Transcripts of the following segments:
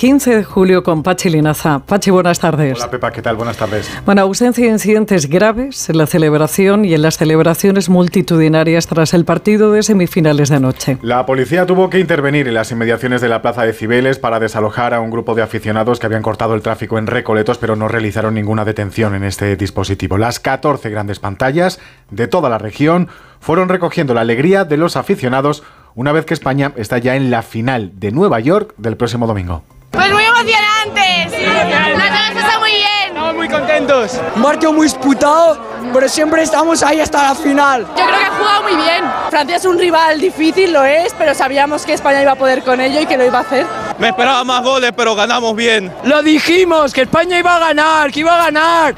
15 de julio con Pachi Linaza. Pachi, buenas tardes. Hola Pepa, ¿qué tal? Buenas tardes. Bueno, ausencia de incidentes graves en la celebración y en las celebraciones multitudinarias tras el partido de semifinales de anoche. La policía tuvo que intervenir en las inmediaciones de la Plaza de Cibeles para desalojar a un grupo de aficionados que habían cortado el tráfico en Recoletos, pero no realizaron ninguna detención en este dispositivo. Las 14 grandes pantallas de toda la región fueron recogiendo la alegría de los aficionados una vez que España está ya en la final de Nueva York del próximo domingo. Pues muy emocionante, sí. Nos hemos pasado muy bien. Estamos muy contentos. Un partido muy disputado, pero siempre estamos ahí hasta la final. Yo creo que ha jugado muy bien. Francia es un rival difícil, lo es, pero sabíamos que España iba a poder con ello y que lo iba a hacer. Me esperaba más goles, pero ganamos bien. Lo dijimos, que España iba a ganar, que iba a ganar.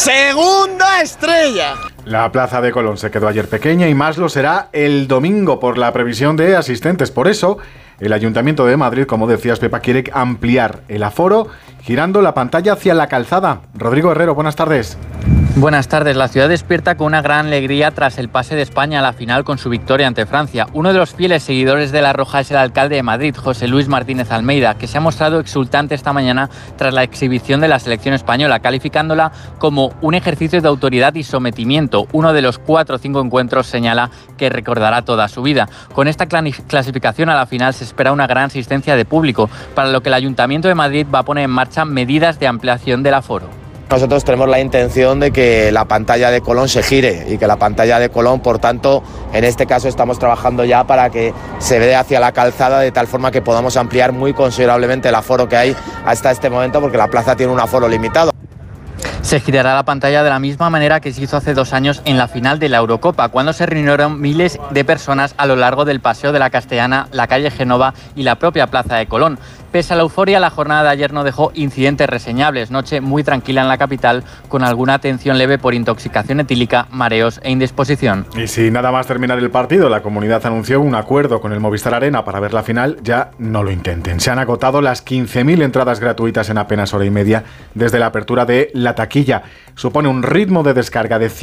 ¡Segunda estrella! La Plaza de Colón se quedó ayer pequeña y más lo será el domingo por la previsión de asistentes. Por eso, el Ayuntamiento de Madrid, como decías Pepa, quiere ampliar el aforo girando la pantalla hacia la calzada. Rodrigo Herrero, buenas tardes. Buenas tardes. La ciudad despierta con una gran alegría tras el pase de España a la final con su victoria ante Francia. Uno de los fieles seguidores de la Roja es el alcalde de Madrid, José Luis Martínez Almeida, que se ha mostrado exultante esta mañana tras la exhibición de la selección española, calificándola como un ejercicio de autoridad y sometimiento. Uno de los 4 o 5 encuentros señala que recordará toda su vida. Con esta clasificación a la final se espera una gran asistencia de público, para lo que el Ayuntamiento de Madrid va a poner en marcha medidas de ampliación del aforo. Nosotros tenemos la intención de que la pantalla de Colón se gire y que la pantalla de Colón, por tanto, en este caso estamos trabajando ya para que se vea hacia la calzada de tal forma que podamos ampliar muy considerablemente el aforo que hay hasta este momento, porque la plaza tiene un aforo limitado. Se girará la pantalla de la misma manera que se hizo hace 2 años en la final de la Eurocopa, cuando se reunieron miles de personas a lo largo del Paseo de la Castellana, la calle Génova y la propia Plaza de Colón. Pese a la euforia, la jornada de ayer no dejó incidentes reseñables. Noche muy tranquila en la capital, con alguna atención leve por intoxicación etílica, mareos e indisposición. Y si nada más terminar el partido, la comunidad anunció un acuerdo con el Movistar Arena para ver la final, ya no lo intenten. Se han agotado las 15.000 entradas gratuitas en apenas hora y media desde la apertura de la taquilla. Supone un ritmo de descarga de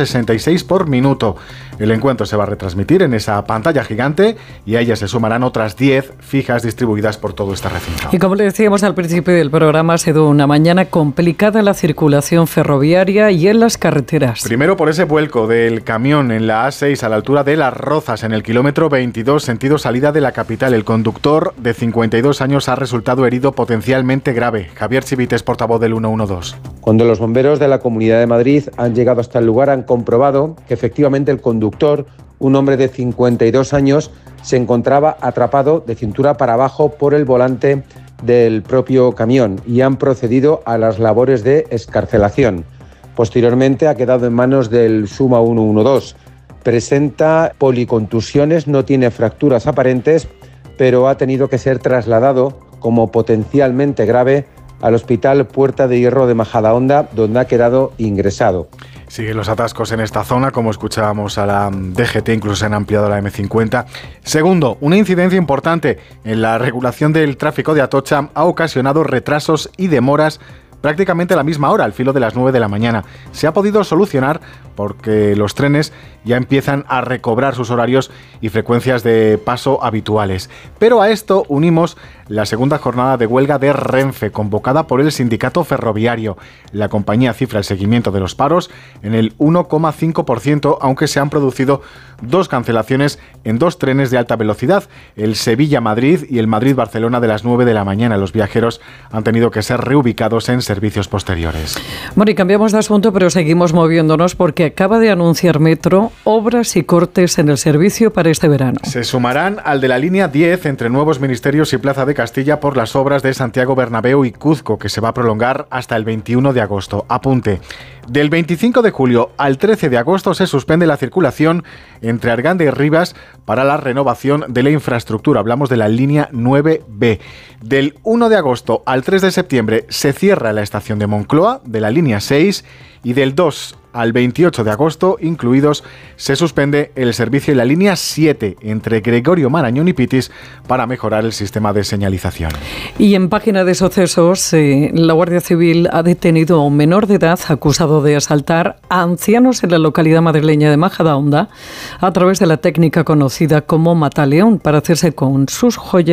166 por minuto. El encuentro se va a retransmitir en esa pantalla gigante y a ella se sumarán otras 10 fijas distribuidas por todo este recinto. Y como le decíamos al principio del programa, ha sido una mañana complicada en la circulación ferroviaria y en las carreteras. Primero por ese vuelco del camión en la A6 a la altura de Las Rozas, en el kilómetro 22, sentido salida de la capital. El conductor de 52 años ha resultado herido potencialmente grave. Javier Chivites, portavoz del 112. Cuando los bomberos de la Comunidad de Madrid han llegado hasta el lugar, han comprobado que efectivamente el conductor, un hombre de 52 años, se encontraba atrapado de cintura para abajo por el volante del propio camión y han procedido a las labores de excarcelación. Posteriormente ha quedado en manos del SUMA 112. Presenta policontusiones, no tiene fracturas aparentes, pero ha tenido que ser trasladado como potencialmente grave al Hospital Puerta de Hierro de Majadahonda, donde ha quedado ingresado. Siguen los atascos en esta zona, como escuchábamos a la DGT, incluso se han ampliado a la M50. Segundo, una incidencia importante en la regulación del tráfico de Atocha ha ocasionado retrasos y demoras prácticamente a la misma hora, al filo de las 9 de la mañana. Se ha podido solucionar porque los trenes ya empiezan a recobrar sus horarios y frecuencias de paso habituales. Pero a esto unimos la segunda jornada de huelga de Renfe, convocada por el sindicato ferroviario. La compañía cifra el seguimiento de los paros en el 1,5%, aunque se han producido 2 cancelaciones en 2 trenes de alta velocidad, el Sevilla-Madrid y el Madrid-Barcelona de las 9 de la mañana. Los viajeros han tenido que ser reubicados en servicios posteriores. Bueno, y cambiamos de asunto, pero seguimos moviéndonos porque acaba de anunciar Metro obras y cortes en el servicio para este verano. Se sumarán al de la línea 10 entre Nuevos Ministerios y Plaza de Castilla por las obras de Santiago Bernabéu y Cuzco, que se va a prolongar hasta el 21 de agosto. Apunte, del 25 de julio al 13 de agosto se suspende la circulación entre Arganda y Rivas para la renovación de la infraestructura. Hablamos de la línea 9B. Del 1 de agosto al 3 de septiembre se cierra la estación de Moncloa de la línea 6 y del 2 al 28 de agosto, incluidos, se suspende el servicio en la línea 7 entre Gregorio Marañón y Pitis para mejorar el sistema de señalización. Y en página de sucesos, la Guardia Civil ha detenido a un menor de edad acusado de asaltar a ancianos en la localidad madrileña de Majadahonda a través de la técnica conocida como mataleón para hacerse con sus joyas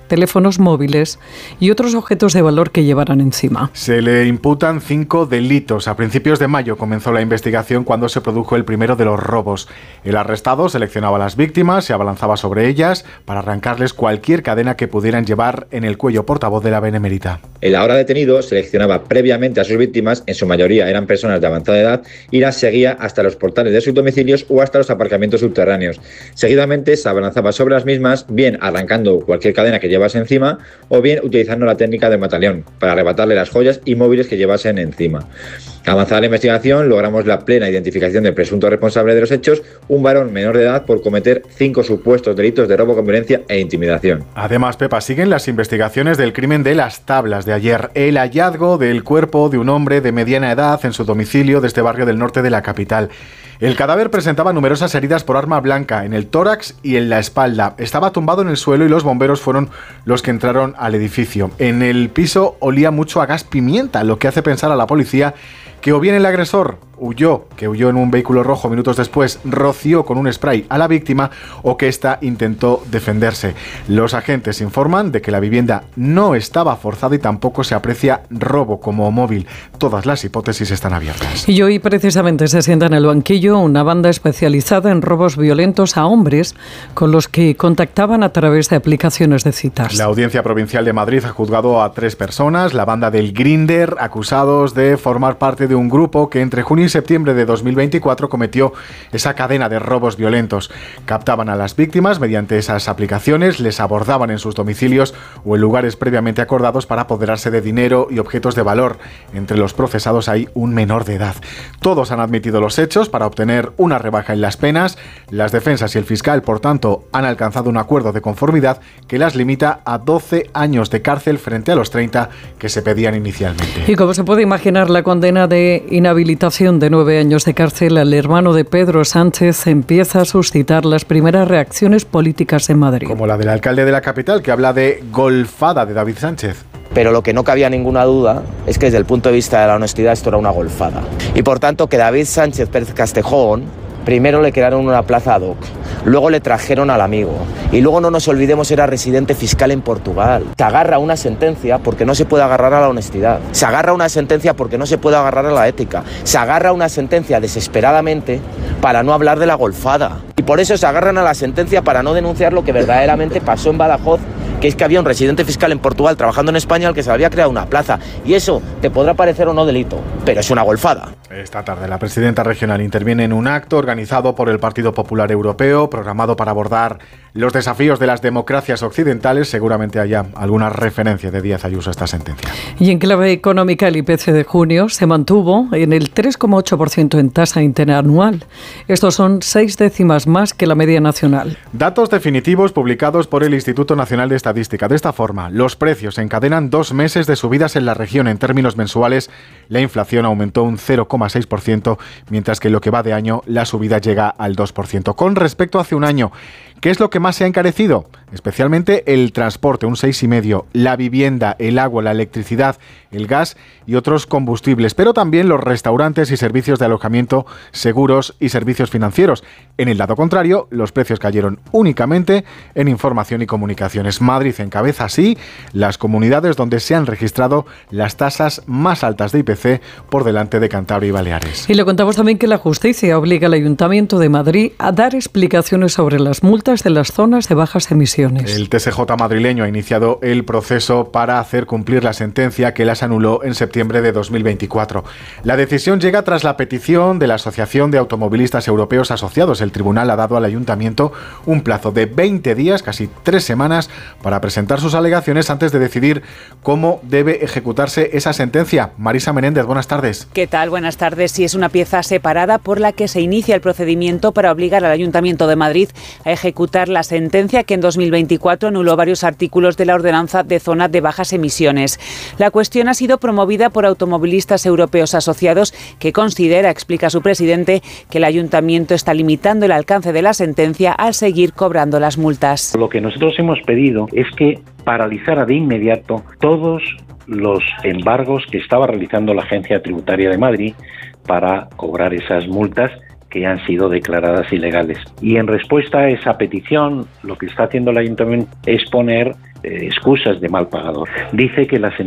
teléfonos móviles y otros objetos de valor que llevaran encima. Se le imputan 5 delitos. A principios de mayo comenzó la investigación cuando se produjo el primero de los robos. El arrestado seleccionaba a las víctimas, se abalanzaba sobre ellas para arrancarles cualquier cadena que pudieran llevar en el cuello. Portavoz de la Benemérita. El ahora detenido seleccionaba previamente a sus víctimas, en su mayoría eran personas de avanzada edad, y las seguía hasta los portales de sus domicilios o hasta los aparcamientos subterráneos. Seguidamente se abalanzaba sobre las mismas, bien arrancando cualquier cadena que llevase encima o bien utilizando la técnica del mataleón para arrebatarle las joyas y móviles que llevasen encima. Avanzada la investigación, logramos la plena identificación del presunto responsable de los hechos, un varón menor de edad, por cometer 5 supuestos delitos de robo con violencia e intimidación. Además, Pepa, siguen las investigaciones del crimen de Las Tablas de ayer. El hallazgo del cuerpo de un hombre de mediana edad en su domicilio de este barrio del norte de la capital. El cadáver presentaba numerosas heridas por arma blanca en el tórax y en la espalda. Estaba tumbado en el suelo y los bomberos fueron los que entraron al edificio. En el piso olía mucho a gas pimienta, lo que hace pensar a la policía que o bien el agresor huyó en un vehículo rojo minutos después, roció con un spray a la víctima, o que ésta intentó defenderse. Los agentes informan de que la vivienda no estaba forzada y tampoco se aprecia robo como móvil. Todas las hipótesis están abiertas. Y hoy precisamente se sienta en el banquillo una banda especializada en robos violentos a hombres con los que contactaban a través de aplicaciones de citas. La Audiencia Provincial de Madrid ha juzgado a 3 personas, la banda del Grindr, acusados de formar parte de un grupo que entre junio y septiembre de 2024 cometió esa cadena de robos violentos. Captaban a las víctimas mediante esas aplicaciones, les abordaban en sus domicilios o en lugares previamente acordados para apoderarse de dinero y objetos de valor. Entre los procesados hay un menor de edad. Todos han admitido los hechos para obtener una rebaja en las penas. Las defensas y el fiscal, por tanto, han alcanzado un acuerdo de conformidad que las limita a 12 años de cárcel frente a los 30 que se pedían inicialmente. Y como se puede imaginar, la condena de inhabilitación de 9 años de cárcel al hermano de Pedro Sánchez empieza a suscitar las primeras reacciones políticas en Madrid. Como la del alcalde de la capital, que habla de golfada de David Sánchez. Pero lo que no cabía ninguna duda es que desde el punto de vista de la honestidad esto era una golfada. Y por tanto que David Sánchez Pérez Castejón primero le crearon una plaza ad hoc, luego le trajeron al amigo y luego, no nos olvidemos, era residente fiscal en Portugal. Se agarra a una sentencia porque no se puede agarrar a la honestidad, se agarra a una sentencia porque no se puede agarrar a la ética, se agarra a una sentencia desesperadamente para no hablar de la golfada. Y por eso se agarran a la sentencia para no denunciar lo que verdaderamente pasó en Badajoz, que es que había un residente fiscal en Portugal trabajando en España al que se le había creado una plaza. Y eso te podrá parecer o no delito, pero es una golfada. Esta tarde la presidenta regional interviene en un acto organizado por el Partido Popular Europeo, programado para abordar los desafíos de las democracias occidentales. Seguramente haya alguna referencia de Díaz Ayuso a esta sentencia. Y en clave económica, el IPC de junio se mantuvo en el 3,8% en tasa interanual. Estos son 6 décimas más que la media nacional. Datos definitivos publicados por el Instituto Nacional de Estadística. De esta forma, los precios encadenan 2 meses de subidas en la región. En términos mensuales, la inflación aumentó un 0,6%, mientras que en lo que va de año la subida llega al 2%. Con respecto a hace un año, ¿qué es lo que más se ha encarecido? Especialmente el transporte, un 6,5%, la vivienda, el agua, la electricidad, el gas y otros combustibles, pero también los restaurantes y servicios de alojamiento, seguros y servicios financieros. En el lado contrario, los precios cayeron únicamente en información y comunicaciones. Madrid encabeza así las comunidades donde se han registrado las tasas más altas de IPC, por delante de Cantabria y Baleares. Y le contamos también que la justicia obliga al Ayuntamiento de Madrid a dar explicaciones sobre las multas de las zonas de bajas emisiones. El TSJ madrileño ha iniciado el proceso para hacer cumplir la sentencia que las anuló en septiembre de 2024. La decisión llega tras la petición de la Asociación de Automovilistas Europeos Asociados. El tribunal ha dado al Ayuntamiento un plazo de 20 días, casi 3 semanas, para presentar sus alegaciones antes de decidir cómo debe ejecutarse esa sentencia. Marisa Menéndez, buenas tardes. ¿Qué tal? Buenas tardes. Sí, es una pieza separada por la que se inicia el procedimiento para obligar al Ayuntamiento de Madrid a ejecutar la sentencia que en 2024 anuló varios artículos de la ordenanza de zona de bajas emisiones. La cuestión ha sido promovida por Automovilistas Europeos Asociados, que considera, explica su presidente, que el Ayuntamiento está limitando el alcance de la sentencia al seguir cobrando las multas. Lo que nosotros hemos pedido es que paralizara de inmediato todos los embargos que estaba realizando la Agencia Tributaria de Madrid para cobrar esas multas que han sido declaradas ilegales. Y en respuesta a esa petición, lo que está haciendo el Ayuntamiento es poner excusas de mal pagador. Dice que las